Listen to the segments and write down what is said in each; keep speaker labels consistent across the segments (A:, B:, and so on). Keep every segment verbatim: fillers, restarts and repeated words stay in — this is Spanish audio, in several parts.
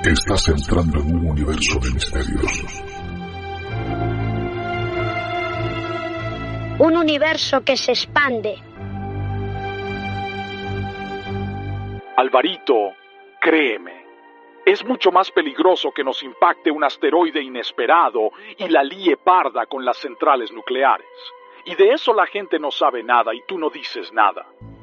A: Estás entrando en un universo de misterios.
B: Un universo que se expande.
C: Alvarito, créeme, es mucho más peligroso que nos impacte un asteroide inesperado y la líe parda con las centrales nucleares. Y de eso la gente no sabe nada y tú no dices nada.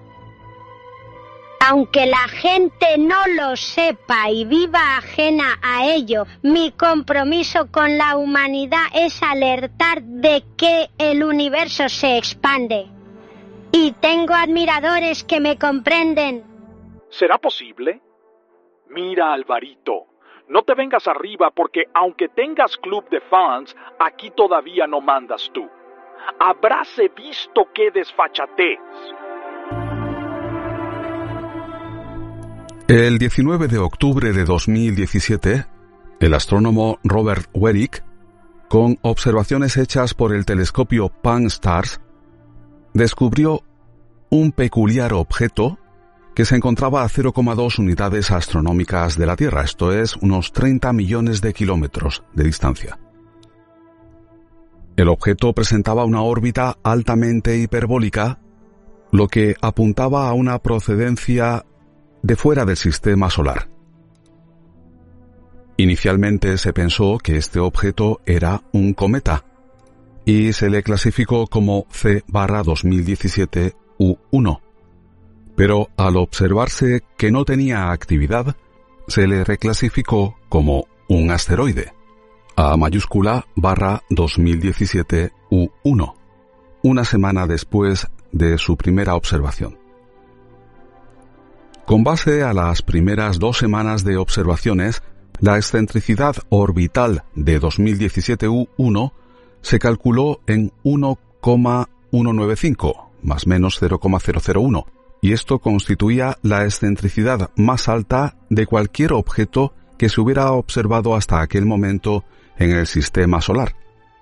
B: Aunque la gente no lo sepa y viva ajena a ello, mi compromiso con la humanidad es alertar de que el universo se expande. Y tengo admiradores que me comprenden.
C: ¿Será posible? Mira, Alvarito, no te vengas arriba porque aunque tengas club de fans, aquí todavía no mandas tú. Habráse visto qué desfachatez.
D: El diecinueve de octubre de dos mil diecisiete, el astrónomo Robert Werik, con observaciones hechas por el telescopio Pan-STARRS, descubrió un peculiar objeto que se encontraba a cero coma dos unidades astronómicas de la Tierra, esto es, unos treinta millones de kilómetros de distancia. El objeto presentaba una órbita altamente hiperbólica, lo que apuntaba a una procedencia de fuera del sistema solar. Inicialmente se pensó que este objeto era un cometa y se le clasificó como C dos mil diecisiete U uno, pero al observarse que no tenía actividad, se le reclasificó como un asteroide, A mayúscula barra dos mil diecisiete U uno, una semana después de su primera observación. Con base a las primeras dos semanas de observaciones, la excentricidad orbital de dos mil diecisiete U uno se calculó en uno coma ciento noventa y cinco, más menos cero coma cero cero uno, y esto constituía la excentricidad más alta de cualquier objeto que se hubiera observado hasta aquel momento en el sistema solar.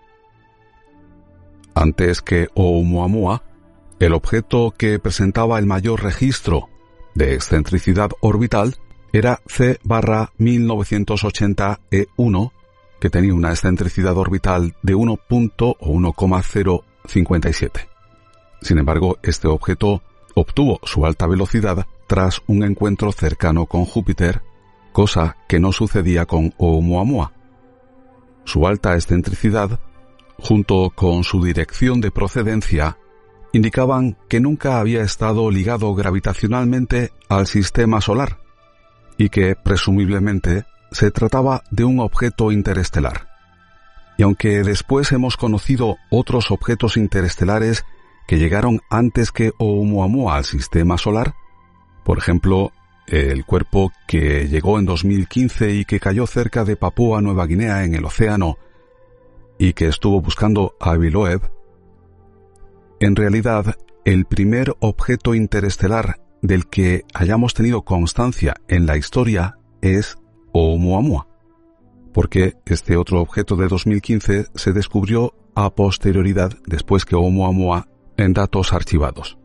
D: Antes que Oumuamua, el objeto que presentaba el mayor registro de excentricidad orbital era C mil novecientos ochenta E uno, que tenía una excentricidad orbital de uno coma cero cincuenta y siete. Sin embargo, este objeto obtuvo su alta velocidad tras un encuentro cercano con Júpiter, cosa que no sucedía con Oumuamua. Su alta excentricidad, junto con su dirección de procedencia, indicaban que nunca había estado ligado gravitacionalmente al sistema solar y que, presumiblemente, se trataba de un objeto interestelar. Y aunque después hemos conocido otros objetos interestelares que llegaron antes que Oumuamua al sistema solar, por ejemplo, el cuerpo que llegó en dos mil quince y que cayó cerca de Papúa Nueva Guinea en el océano y que estuvo buscando a Aviloeb, en realidad, el primer objeto interestelar del que hayamos tenido constancia en la historia es Oumuamua, porque este otro objeto de dos mil quince se descubrió a posterioridad después que Oumuamua en datos archivados.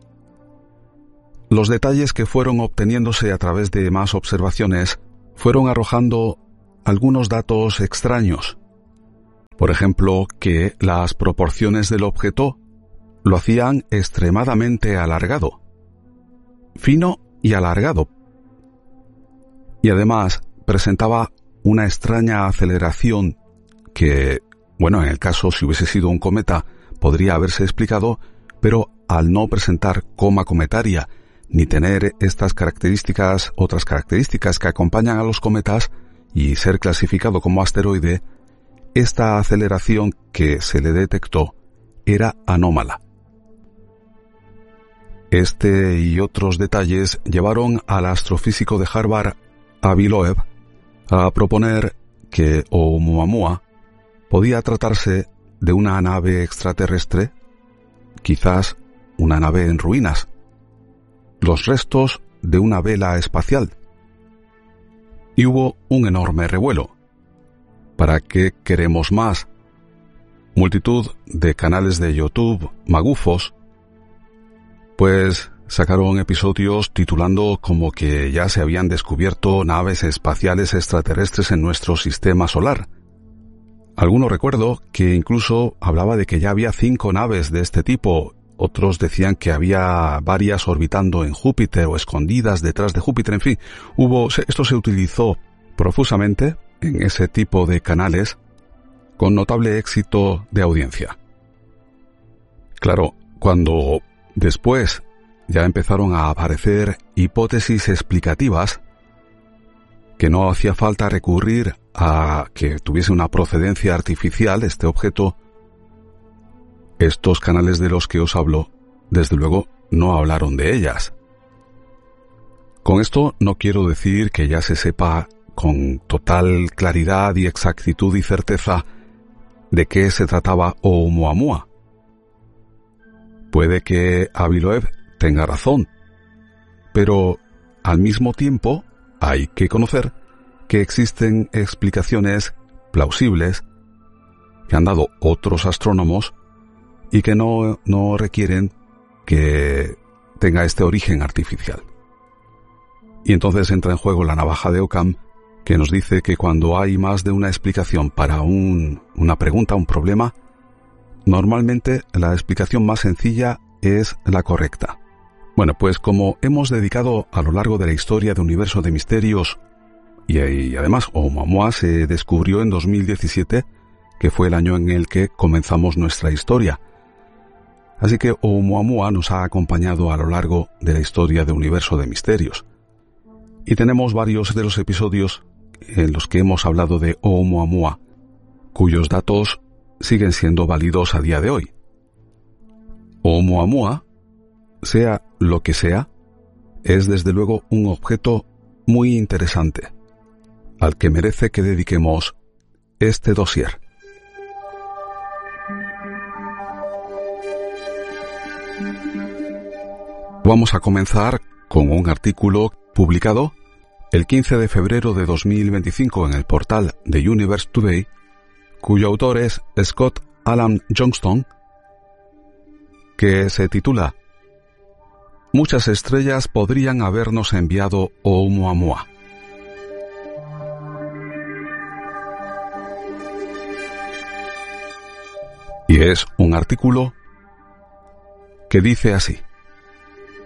D: Los detalles que fueron obteniéndose a través de más observaciones fueron arrojando algunos datos extraños. Por ejemplo, que las proporciones del objeto lo hacían extremadamente alargado, fino y alargado, y además presentaba una extraña aceleración que, bueno, en el caso si hubiese sido un cometa podría haberse explicado, pero al no presentar coma cometaria ni tener estas características, otras características que acompañan a los cometas y ser clasificado como asteroide, esta aceleración que se le detectó era anómala. Este y otros detalles llevaron al astrofísico de Harvard, Avi Loeb, a proponer que Oumuamua podía tratarse de una nave extraterrestre, quizás una nave en ruinas, los restos de una vela espacial. Y hubo un enorme revuelo. ¿Para qué queremos más? Multitud de canales de YouTube magufos, pues sacaron episodios titulando como que ya se habían descubierto naves espaciales extraterrestres en nuestro sistema solar. Algunos recuerdo que incluso hablaba de que ya había cinco naves de este tipo. Otros decían que había varias orbitando en Júpiter o escondidas detrás de Júpiter. En fin, hubo, esto se utilizó profusamente en ese tipo de canales con notable éxito de audiencia. Claro, cuando después ya empezaron a aparecer hipótesis explicativas, que no hacía falta recurrir a que tuviese una procedencia artificial este objeto, estos canales de los que os hablo, desde luego, no hablaron de ellas. Con esto no quiero decir que ya se sepa con total claridad y exactitud y certeza de qué se trataba Oumuamua. Puede que Aviloev tenga razón, pero al mismo tiempo hay que conocer que existen explicaciones plausibles que han dado otros astrónomos y que no, no requieren que tenga este origen artificial. Y entonces entra en juego la navaja de Occam, que nos dice que cuando hay más de una explicación para un, una pregunta, un problema, normalmente la explicación más sencilla es la correcta. Bueno, pues como hemos dedicado a lo largo de la historia de Universo de Misterios, y, y además Oumuamua se descubrió en dos mil diecisiete, que fue el año en el que comenzamos nuestra historia. Así que Oumuamua nos ha acompañado a lo largo de la historia de Universo de Misterios. Y tenemos varios de los episodios en los que hemos hablado de Oumuamua, cuyos datos siguen siendo válidos a día de hoy. Oumuamua, sea lo que sea, es desde luego un objeto muy interesante, al que merece que dediquemos este dossier. Vamos a comenzar con un artículo publicado el quince de febrero de dos mil veinticinco en el portal de Universe Today, cuyo autor es Scott Alan Johnston, que se titula Muchas estrellas podrían habernos enviado Oumuamua. Y es un artículo que dice así: